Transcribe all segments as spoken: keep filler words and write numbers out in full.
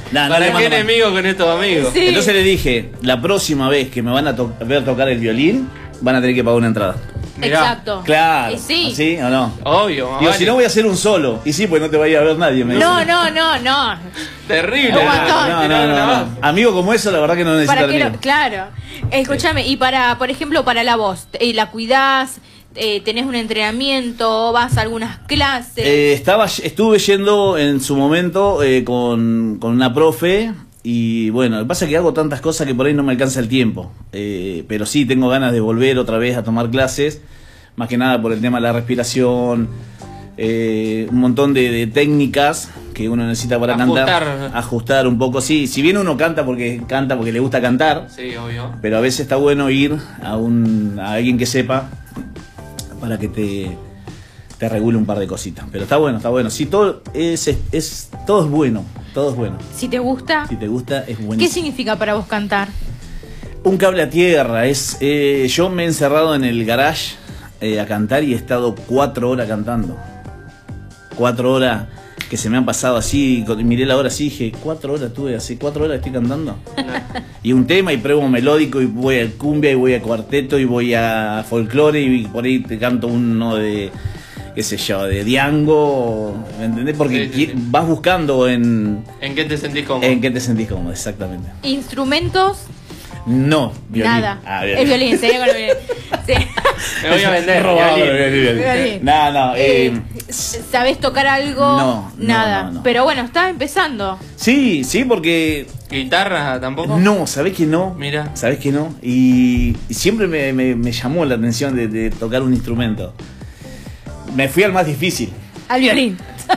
Nah, no ¿Para le qué mando enemigo con estos amigos? Sí. Entonces le dije, la próxima vez que me van a to ver tocar el violín, van a tener que pagar una entrada. Mirá. Exacto. Claro. Y sí. ¿Sí o no? Obvio, más Digo, vale. si no voy a hacer un solo. Y sí, pues no te va a ir a ver nadie. Me No, dice. no, no, no. Terrible. Un montón. No, no, no, no. Amigo como eso, la verdad que no necesita ¿Para qué amigo. lo- Claro. Escúchame, y para, por ejemplo, para la voz, eh, ¿la cuidás? Eh, ¿Tenés un entrenamiento? ¿Vas a algunas clases? Eh, estaba, estuve yendo en su momento eh, con, con una profe. Y bueno, lo que pasa es que hago tantas cosas que por ahí no me alcanza el tiempo. Eh, pero sí tengo ganas de volver otra vez a tomar clases. Más que nada por el tema de la respiración. Eh, un montón de, de técnicas que uno necesita para Ajustar. cantar. Ajustar un poco, sí. Si bien uno canta porque canta porque le gusta cantar. Sí, obvio. Pero a veces está bueno ir a, un, a alguien que sepa para que te, te regule un par de cositas. Pero está bueno, está bueno. Sí, todo es, es, es, todo es bueno. Todo es bueno. Si te gusta, Si te gusta, es buenísimo. ¿qué significa para vos cantar? Un cable a tierra. Es, eh, yo me he encerrado en el garage eh, a cantar y he estado cuatro horas cantando. Cuatro horas que se me han pasado así. Miré la hora así y dije, cuatro horas tuve así, cuatro horas estoy cantando. Y un tema y pruebo melódico y voy a cumbia y voy a cuarteto y voy a folclore y por ahí te canto uno de, qué sé yo, de Diango, ¿me entendés? Porque Sí, sí, sí. vas buscando en, ¿En qué te sentís cómodo? en qué te sentís cómodo, exactamente. ¿Instrumentos? No, violín. Nada. Ah, El violín, sería con el violín. Sí. Me voy a vender. Robado, violín. violín, violín. Violín. No, no, eh, Eh, ¿Sabés tocar algo? No, no, Nada. no, no. Pero bueno, estás empezando. sí, sí, porque ¿Guitarra tampoco? no, ¿sabés que no? Mira. ¿Sabés que no? Y, y siempre me, me- me llamó la atención de, de tocar un instrumento. Me fui al más difícil. Al violín.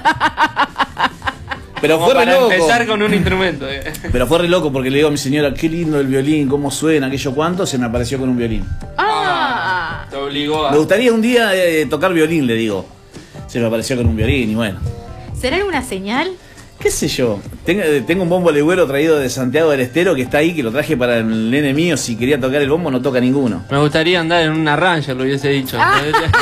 Pero Como fue re para loco. empezar con un instrumento. eh. Pero fue re loco porque le digo a mi señora, qué lindo el violín, cómo suena, aquello cuánto, se me apareció con un violín. Ah. Te obligó a... Me gustaría un día eh, tocar violín, le digo. Se me apareció con un violín y bueno. ¿Será alguna señal? ¿Qué sé yo? Tengo, tengo un bombo legüero traído de Santiago del Estero que está ahí, que lo traje para el nene mío. Si quería tocar el bombo, no toca ninguno. Me gustaría andar en una Ranger, lo hubiese dicho. Ah.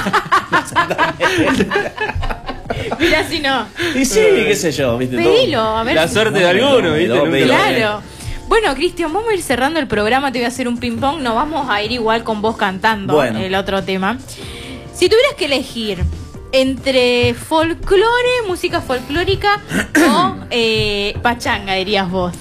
Mira si no. Y sí, qué sé yo, ¿viste? Pedilo, a ver. La si- suerte de alguno, ¿viste? No, Nunca pedilo. lo- Claro. Bueno, Cristian, vamos a ir cerrando el programa, te voy a hacer un ping pong, nos vamos a ir igual con vos cantando Bueno. el otro tema. Si tuvieras que elegir entre folclore, música folclórica o eh, pachanga, dirías vos.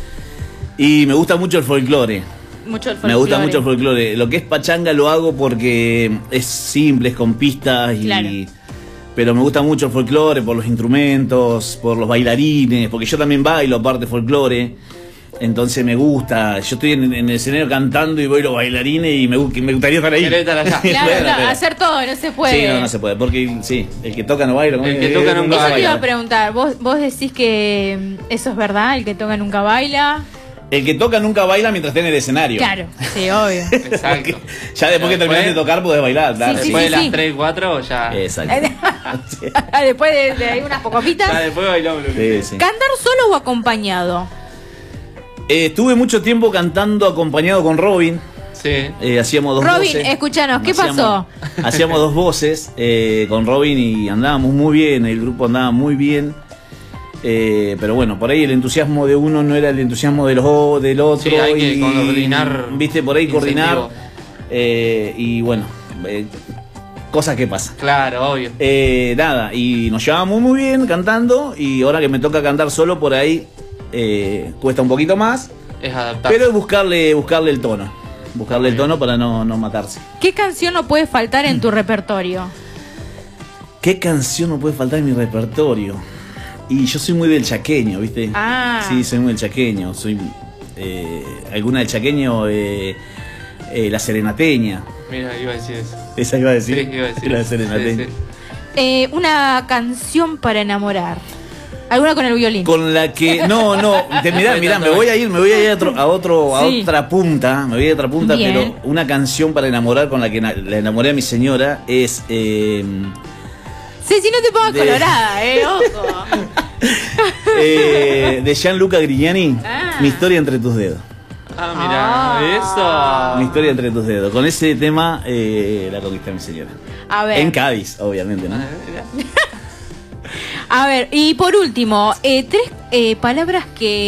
Y me gusta mucho el folclore. Mucho el folclore. Me gusta mucho el folclore. Lo que es pachanga lo hago porque es simple, es con pistas y... Claro. Pero me gusta mucho el folclore por los instrumentos, por los bailarines, porque yo también bailo aparte folclore. Entonces me gusta. Yo estoy en, en el escenario cantando y voy los bailarines y me, gu- me gustaría estar ahí. Querés estar allá. Claro, Bueno, claro, pero- hacer todo, no se puede. Sí, no, no se puede. Porque sí, el que toca no baila. ¿cómo El es? que toca nunca Eso te baila. iba a preguntar, ¿Vos, vos decís que mm, eso es verdad, el que toca nunca baila. El que toca nunca baila mientras está en el escenario. Claro, sí, obvio. Exacto. Ya después que terminas de tocar podés bailar. Claro. Sí, Después de sí, las sí. tres, cuatro, ya... Exacto. Sí. Después de, de ahí unas pocopitas. Ya después bailamos. lo que- Sí, sí. ¿Cantar solo o acompañado? Eh, estuve mucho tiempo cantando acompañado con Robin. Sí. Eh, hacíamos dos Robin, voces. escuchanos, ¿qué Hacíamos- pasó? Hacíamos dos voces eh, con Robin y andábamos muy bien, el grupo andaba muy bien. Eh, pero bueno, por ahí el entusiasmo de uno no era el entusiasmo de los, del otro. Sí, hay que y, coordinar Viste, por ahí coordinar. incentivo. eh, y bueno, eh, cosas que pasan. Claro, obvio. Eh, nada, y nos llevábamos muy bien cantando. Y ahora que me toca cantar solo, por ahí eh, cuesta un poquito más. Es adaptar. Pero es buscarle, buscarle el tono. Buscarle el tono para no, no matarse. ¿Qué canción no puede faltar en tu repertorio? ¿Qué canción no puede faltar en mi repertorio? Y yo soy muy del chaqueño, ¿viste? Ah. Sí, soy muy del chaqueño. Soy eh, alguna del chaqueño, eh, eh, la serenateña. Mira, iba a decir eso. Esa iba a decir. Sí, iba a decir La eso. serenateña. Sí, sí. Eh, una canción para enamorar. ¿Alguna con el violín? Con la que. No, no. te- Mirá, mirá, me voy a ir, me voy a ir a, otro, a, otro, a Sí. otra punta. Me voy a otra punta, Bien. pero una canción para enamorar con la que na- la enamoré a mi señora es. Eh, Sí, si no te pongas De- colorada, eh, ojo. eh, de Gianluca Grignani, Ah. Mi historia entre tus dedos. Ah, mira, Ah. Mi eso. historia entre tus dedos. Con ese tema eh, la conquisté a mi señora. A ver. En Cádiz, obviamente, ¿no? Ah, mira. A ver, y por último, eh, tres eh, palabras que